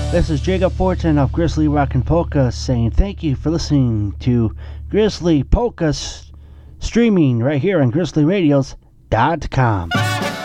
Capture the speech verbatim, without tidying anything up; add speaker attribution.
Speaker 1: This is Jacob Fortin of Grizzly Rockin' Polka saying thank you for listening to Grizzly Polka s- streaming right here on grizzly radios dot com.